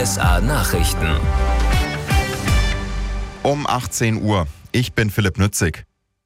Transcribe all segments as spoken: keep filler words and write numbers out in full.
S A Nachrichten. Um achtzehn Uhr. Ich bin Philipp Nützig.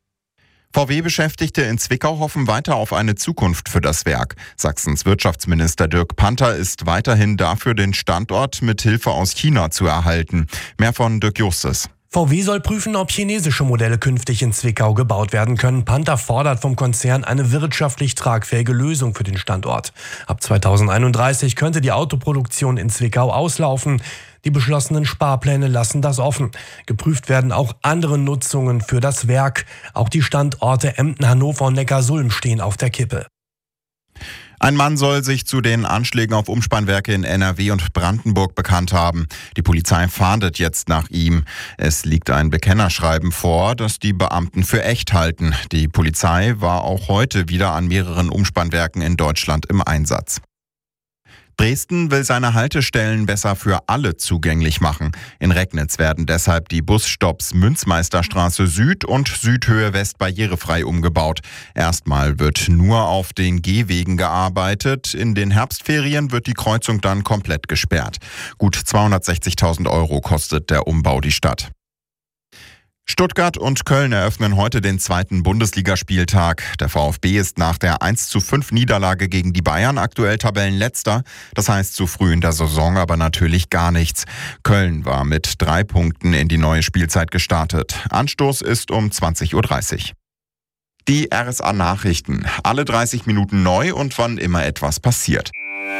V W-Beschäftigte in Zwickau hoffen weiter auf eine Zukunft für das Werk. Sachsens Wirtschaftsminister Dirk Panther ist weiterhin dafür, den Standort mit Hilfe aus China zu erhalten. Mehr von Dirk Justus. V W soll prüfen, ob chinesische Modelle künftig in Zwickau gebaut werden können. Panther fordert vom Konzern eine wirtschaftlich tragfähige Lösung für den Standort. Ab zweitausendeinunddreißig könnte die Autoproduktion in Zwickau auslaufen. Die beschlossenen Sparpläne lassen das offen. Geprüft werden auch andere Nutzungen für das Werk. Auch die Standorte Emden, Hannover und Neckarsulm stehen auf der Kippe. Ein Mann soll sich zu den Anschlägen auf Umspannwerke in N R W und Brandenburg bekannt haben. Die Polizei fahndet jetzt nach ihm. Es liegt ein Bekennerschreiben vor, das die Beamten für echt halten. Die Polizei war auch heute wieder an mehreren Umspannwerken in Deutschland im Einsatz. Dresden will seine Haltestellen besser für alle zugänglich machen. In Recknitz werden deshalb die Busstopps Münzmeisterstraße Süd und Südhöhe West barrierefrei umgebaut. Erstmal wird nur auf den Gehwegen gearbeitet. In den Herbstferien wird die Kreuzung dann komplett gesperrt. Gut zweihundertsechzigtausend Euro kostet der Umbau die Stadt. Stuttgart und Köln eröffnen heute den zweiten Bundesligaspieltag. Der VfB ist nach der eins zu fünf Niederlage gegen die Bayern aktuell Tabellenletzter. Das heißt zu früh in der Saison aber natürlich gar nichts. Köln war mit drei Punkten in die neue Spielzeit gestartet. Anstoß ist um zwanzig Uhr dreißig. Die R S A Nachrichten. Alle dreißig Minuten neu und wann immer etwas passiert.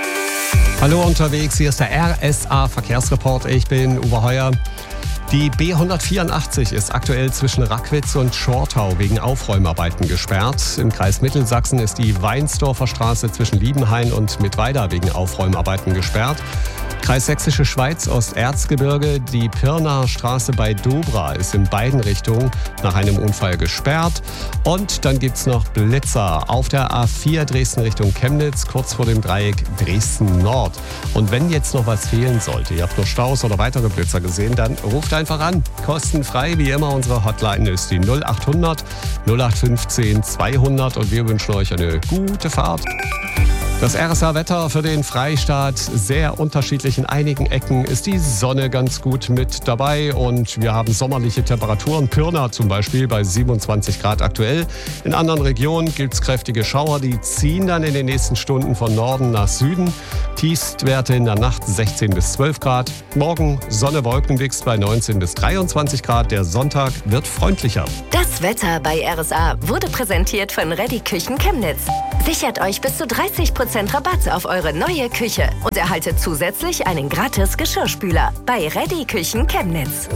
Hallo unterwegs, hier ist der R S A Verkehrsreport. Ich bin Uwe Heuer. Die B hundertvierundachtzig ist aktuell zwischen Rackwitz und Schortau wegen Aufräumarbeiten gesperrt. Im Kreis Mittelsachsen ist die Weinsdorfer Straße zwischen Liebenhain und Mittweida wegen Aufräumarbeiten gesperrt. Kreis Sächsische Schweiz, Osterzgebirge, die Pirnaer Straße bei Dobra ist in beiden Richtungen nach einem Unfall gesperrt. Und dann gibt's noch Blitzer auf der A vier Dresden Richtung Chemnitz, kurz vor dem Dreieck Dresden Nord. Und wenn jetzt noch was fehlen sollte, ihr habt noch Staus oder weitere Blitzer gesehen, dann ruft einfach an. Kostenfrei, wie immer, unsere Hotline ist die null achthundert null acht fünfzehn zweihundert und wir wünschen euch eine gute Fahrt. Das R S A-Wetter für den Freistaat sehr unterschiedlich. In einigen Ecken ist die Sonne ganz gut mit dabei und wir haben sommerliche Temperaturen. Pirna zum Beispiel bei siebenundzwanzig Grad aktuell. In anderen Regionen gibt es kräftige Schauer, die ziehen dann in den nächsten Stunden von Norden nach Süden. Tiefstwerte in der Nacht sechzehn bis zwölf Grad. Morgen Sonne, Wolkenmix bei neunzehn bis dreiundzwanzig Grad. Der Sonntag wird freundlicher. Das Wetter bei R S A wurde präsentiert von Ready Küchen Chemnitz. Sichert euch bis zu dreißig Prozent Rabatt auf eure neue Küche und erhaltet zusätzlich einen gratis Geschirrspüler bei Ready Küchen Chemnitz.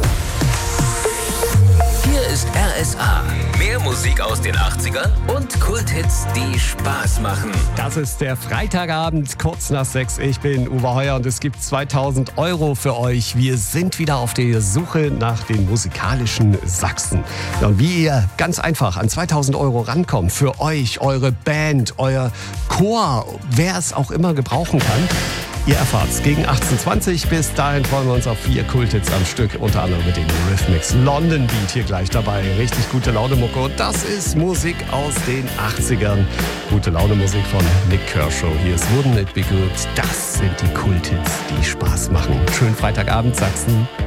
Hier ist R S A. Mehr Musik aus den achtzigern und Kulthits, die Spaß machen. Das ist der Freitagabend, kurz nach sechs. Ich bin Uwe Heuer und es gibt zweitausend Euro für euch. Wir sind wieder auf der Suche nach den musikalischen Sachsen. Ja, und wie ihr ganz einfach an zweitausend Euro rankommt, für euch, eure Band, euer Chor, wer es auch immer gebrauchen kann. Ihr erfahrt's gegen achtzehn Uhr zwanzig. Bis dahin freuen wir uns auf vier Kulthits am Stück. Unter anderem mit dem Rhythmix London Beat hier gleich dabei. Richtig gute Laune-Mucke. Und das ist Musik aus den achtzigern. Gute Laune-Musik von Nick Kershaw. Hier ist Wouldn't It Be Good. Das sind die Kulthits, die Spaß machen. Schönen Freitagabend, Sachsen.